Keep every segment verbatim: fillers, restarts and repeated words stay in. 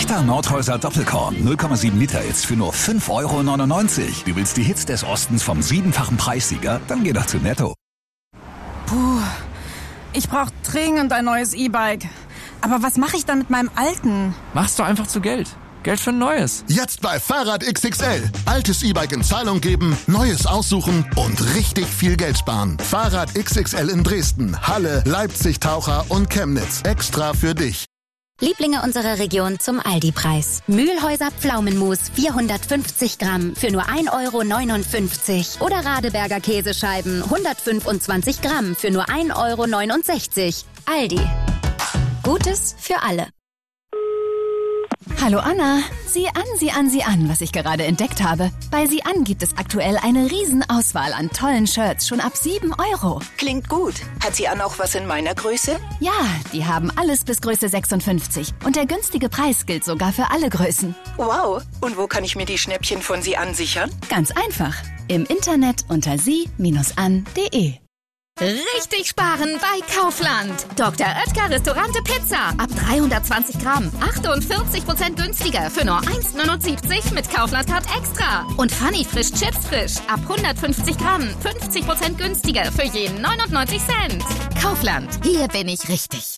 Echter Nordhäuser Doppelkorn, null Komma sieben Liter jetzt für nur fünf Euro neunundneunzig. Du willst die Hits des Ostens vom siebenfachen Preissieger? Dann geh doch zu Netto. Puh, ich brauche dringend ein neues E-Bike. Aber was mache ich dann mit meinem alten? Mach's doch einfach zu Geld. Geld für ein neues. Jetzt bei Fahrrad X X L. Altes E-Bike in Zahlung geben, neues aussuchen und richtig viel Geld sparen. Fahrrad X X L in Dresden, Halle, Leipzig, Taucher und Chemnitz. Extra für dich. Lieblinge unserer Region zum Aldi-Preis. Mühlhäuser Pflaumenmus vierhundertfünfzig Gramm für nur ein Euro neunundfünfzig. Oder Radeberger Käsescheiben hundertfünfundzwanzig Gramm für nur ein Euro neunundsechzig. Aldi. Gutes für alle. Hallo Anna, sieh an, sieh an, sieh an, was ich gerade entdeckt habe. Bei Sieh an gibt es aktuell eine Riesenauswahl an tollen Shirts, schon ab sieben Euro. Klingt gut. Hat Sieh an auch was in meiner Größe? Ja, die haben alles bis Größe sechsundfünfzig. Und der günstige Preis gilt sogar für alle Größen. Wow. Und wo kann ich mir die Schnäppchen von Sieh an sichern? Ganz einfach. Im Internet unter sie an punkt de. Richtig sparen bei Kaufland. Doktor Oetker Restaurante Pizza. Ab dreihundertzwanzig Gramm. achtundvierzig Prozent günstiger für nur eins neunundsiebzig mit Kaufland-Card Extra. Und Funny Frisch Chips Frisch. Ab hundertfünfzig Gramm. fünfzig Prozent günstiger für jeden neunundneunzig Cent. Kaufland. Hier bin ich richtig.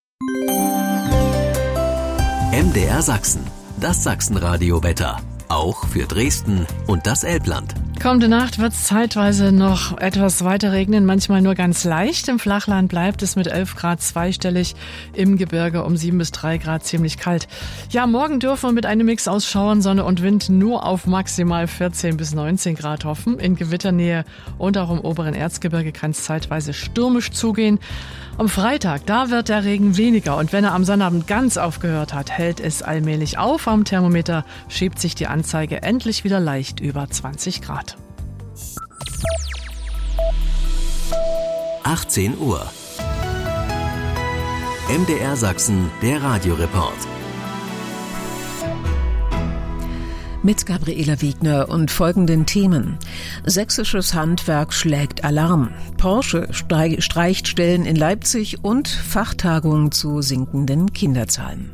M D R Sachsen. Das Sachsenradio-Wetter. Auch für Dresden und das Elbland. Kommende Nacht wird es zeitweise noch etwas weiter regnen, manchmal nur ganz leicht. Im Flachland bleibt es mit elf Grad zweistellig, im Gebirge um sieben bis drei Grad ziemlich kalt. Ja, morgen dürfen wir mit einem Mix aus Schauern, Sonne und Wind nur auf maximal vierzehn bis neunzehn Grad hoffen. In Gewitternähe und auch im oberen Erzgebirge kann es zeitweise stürmisch zugehen. Am Freitag, da wird der Regen weniger und wenn er am Sonnabend ganz aufgehört hat, hält es allmählich auf. Am Thermometer schiebt sich die Anzeige endlich wieder leicht über zwanzig Grad. achtzehn Uhr. M D R Sachsen, der Radioreport. Mit Gabriela Wegner und folgenden Themen. Sächsisches Handwerk schlägt Alarm. Porsche streicht Stellen in Leipzig und Fachtagung zu sinkenden Kinderzahlen.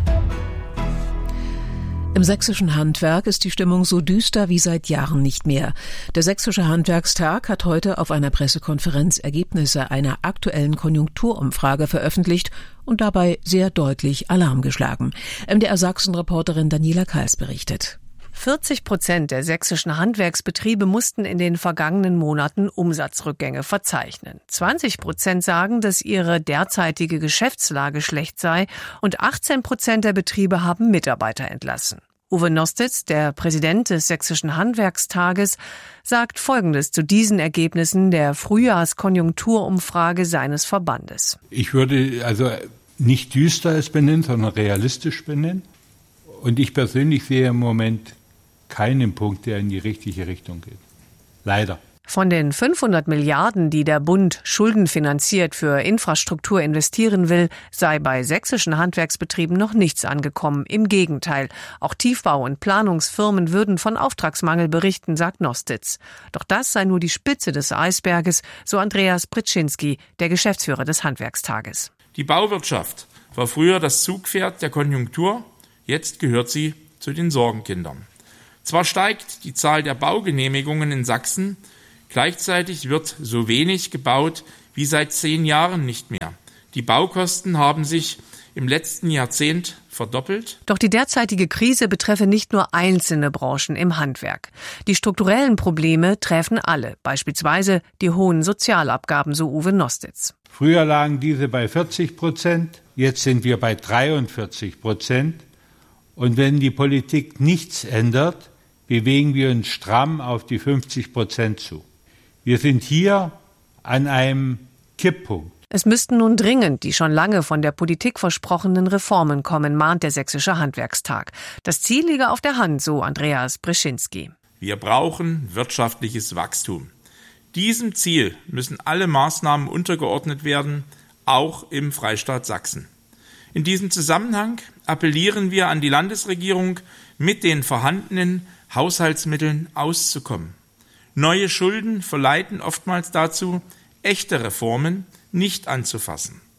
Im sächsischen Handwerk ist die Stimmung so düster wie seit Jahren nicht mehr. Der Sächsische Handwerkstag hat heute auf einer Pressekonferenz Ergebnisse einer aktuellen Konjunkturumfrage veröffentlicht und dabei sehr deutlich Alarm geschlagen. M D R Sachsen-Reporterin Daniela Kals berichtet. vierzig Prozent der sächsischen Handwerksbetriebe mussten in den vergangenen Monaten Umsatzrückgänge verzeichnen. zwanzig Prozent sagen, dass ihre derzeitige Geschäftslage schlecht sei und achtzehn Prozent der Betriebe haben Mitarbeiter entlassen. Uwe Nostitz, der Präsident des Sächsischen Handwerkstages, sagt Folgendes zu diesen Ergebnissen der Frühjahrskonjunkturumfrage seines Verbandes. Ich würde also nicht düster es benennen, sondern realistisch benennen. Und ich persönlich sehe im Moment keinen Punkt, der in die richtige Richtung geht. Leider. Von den fünfhundert Milliarden, die der Bund schuldenfinanziert für Infrastruktur investieren will, sei bei sächsischen Handwerksbetrieben noch nichts angekommen. Im Gegenteil, auch Tiefbau- und Planungsfirmen würden von Auftragsmangel berichten, sagt Nostitz. Doch das sei nur die Spitze des Eisberges, so Andreas Britschinski, der Geschäftsführer des Handwerkstages. Die Bauwirtschaft war früher das Zugpferd der Konjunktur, jetzt gehört sie zu den Sorgenkindern. Zwar steigt die Zahl der Baugenehmigungen in Sachsen, gleichzeitig wird so wenig gebaut wie seit zehn Jahren nicht mehr. Die Baukosten haben sich im letzten Jahrzehnt verdoppelt. Doch die derzeitige Krise betreffe nicht nur einzelne Branchen im Handwerk. Die strukturellen Probleme treffen alle, beispielsweise die hohen Sozialabgaben, so Uwe Nostitz. Früher lagen diese bei vierzig Prozent, jetzt sind wir bei dreiundvierzig Prozent. Und wenn die Politik nichts ändert, bewegen wir uns stramm auf die fünfzig Prozent zu. Wir sind hier an einem Kipppunkt. Es müssten nun dringend die schon lange von der Politik versprochenen Reformen kommen, mahnt der Sächsische Handwerkstag. Das Ziel liege auf der Hand, so Andreas Britschinski. Wir brauchen wirtschaftliches Wachstum. Diesem Ziel müssen alle Maßnahmen untergeordnet werden, auch im Freistaat Sachsen. In diesem Zusammenhang appellieren wir an die Landesregierung, mit den vorhandenen Haushaltsmitteln auszukommen. Neue Schulden verleiten oftmals dazu, echte Reformen nicht anzufassen.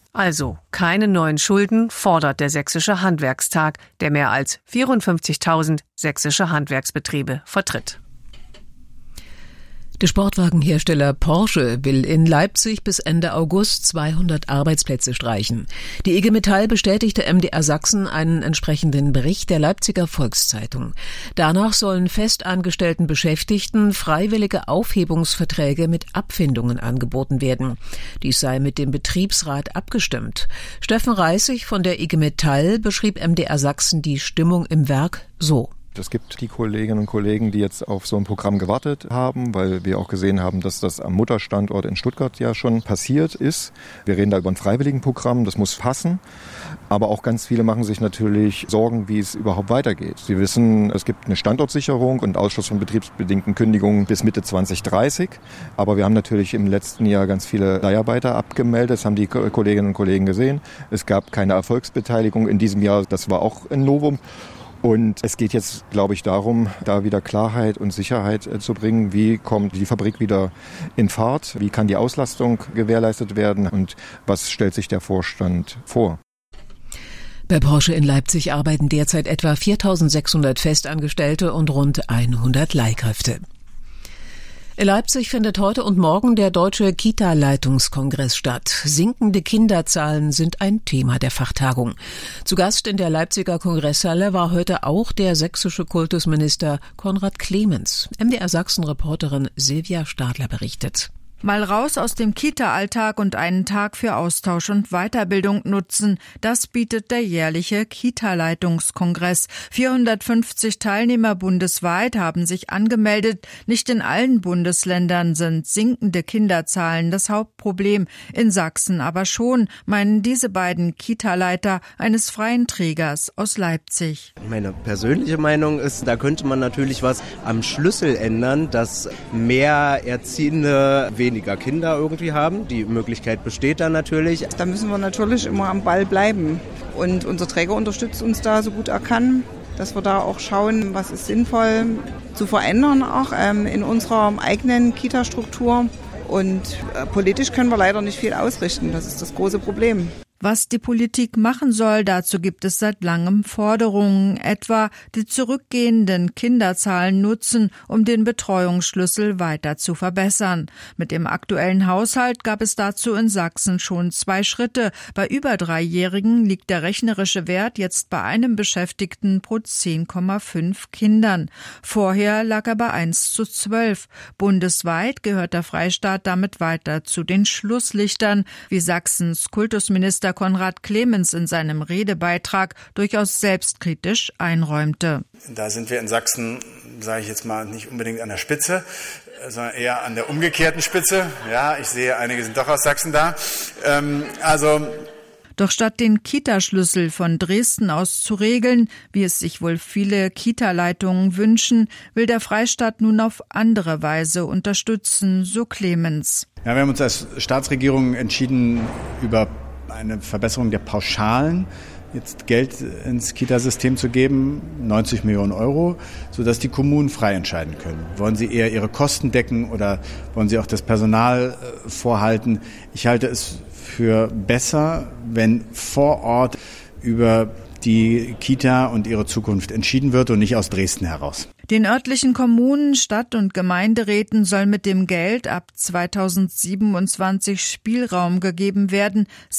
Also keine neuen Schulden fordert der Sächsische Handwerkstag, der mehr als vierundfünfzigtausend sächsische Handwerksbetriebe vertritt. Der Sportwagenhersteller Porsche will in Leipzig bis Ende August zweihundert Arbeitsplätze streichen. Die I G Metall bestätigte M D R Sachsen einen entsprechenden Bericht der Leipziger Volkszeitung. Danach sollen festangestellten Beschäftigten freiwillige Aufhebungsverträge mit Abfindungen angeboten werden. Dies sei mit dem Betriebsrat abgestimmt. Steffen Reißig von der I G Metall beschrieb M D R Sachsen die Stimmung im Werk so. Es gibt die Kolleginnen und Kollegen, die jetzt auf so ein Programm gewartet haben, weil wir auch gesehen haben, dass das am Mutterstandort in Stuttgart ja schon passiert ist. Wir reden da über ein Freiwilligenprogramm, das muss passen. Aber auch ganz viele machen sich natürlich Sorgen, wie es überhaupt weitergeht. Sie wissen, es gibt eine Standortsicherung und Ausschluss von betriebsbedingten Kündigungen bis Mitte zwanzig dreißig. Aber wir haben natürlich im letzten Jahr ganz viele Leiharbeiter abgemeldet. Das haben die Kolleginnen und Kollegen gesehen. Es gab keine Erfolgsbeteiligung in diesem Jahr. Das war auch ein Novum. Und es geht jetzt, glaube ich, darum, da wieder Klarheit und Sicherheit äh, zu bringen. Wie kommt die Fabrik wieder in Fahrt? Wie kann die Auslastung gewährleistet werden? Und was stellt sich der Vorstand vor? Bei Porsche in Leipzig arbeiten derzeit etwa viertausendsechshundert Festangestellte und rund hundert Leihkräfte. In Leipzig findet heute und morgen der Deutsche Kita-Leitungskongress statt. Sinkende Kinderzahlen sind ein Thema der Fachtagung. Zu Gast in der Leipziger Kongresshalle war heute auch der sächsische Kultusminister Konrad Clemens. M D R Sachsen-Reporterin Silvia Stadler berichtet. Mal raus aus dem Kita-Alltag und einen Tag für Austausch und Weiterbildung nutzen. Das bietet der jährliche Kita-Leitungskongress. vierhundertfünfzig Teilnehmer bundesweit haben sich angemeldet. Nicht in allen Bundesländern sind sinkende Kinderzahlen das Hauptproblem. In Sachsen aber schon, meinen diese beiden Kita-Leiter eines freien Trägers aus Leipzig. Meine persönliche Meinung ist, da könnte man natürlich was am Schlüssel ändern, dass mehr Erziehende weniger Kinder irgendwie haben. Die Möglichkeit besteht da natürlich. Da müssen wir natürlich immer am Ball bleiben. Und unser Träger unterstützt uns da so gut er kann, dass wir da auch schauen, was ist sinnvoll zu verändern, auch ähm, in unserer eigenen Kita-Struktur. Und äh, politisch können wir leider nicht viel ausrichten. Das ist das große Problem. Was die Politik machen soll, dazu gibt es seit langem Forderungen, etwa die zurückgehenden Kinderzahlen nutzen, um den Betreuungsschlüssel weiter zu verbessern. Mit dem aktuellen Haushalt gab es dazu in Sachsen schon zwei Schritte. Bei über Dreijährigen liegt der rechnerische Wert jetzt bei einem Beschäftigten pro zehn Komma fünf Kindern. Vorher lag er bei eins zu zwölf. Bundesweit gehört der Freistaat damit weiter zu den Schlusslichtern, wie Sachsens Kultusminister Konrad Clemens in seinem Redebeitrag durchaus selbstkritisch einräumte. Da sind wir in Sachsen, sage ich jetzt mal, nicht unbedingt an der Spitze, sondern eher an der umgekehrten Spitze. Ja, ich sehe, einige sind doch aus Sachsen da. Ähm, also Doch statt den Kita-Schlüssel von Dresden aus zu regeln, wie es sich wohl viele Kita-Leitungen wünschen, will der Freistaat nun auf andere Weise unterstützen, so Clemens. Ja, wir haben uns als Staatsregierung entschieden, über eine Verbesserung der Pauschalen jetzt Geld ins Kitasystem zu geben, neunzig Millionen Euro, sodass die Kommunen frei entscheiden können. Wollen sie eher ihre Kosten decken oder wollen sie auch das Personal vorhalten? Ich halte es für besser, wenn vor Ort über die Kita und ihre Zukunft entschieden wird und nicht aus Dresden heraus. Den örtlichen Kommunen, Stadt- und Gemeinderäten soll mit dem Geld ab zweitausendsiebenundzwanzig Spielraum gegeben werden,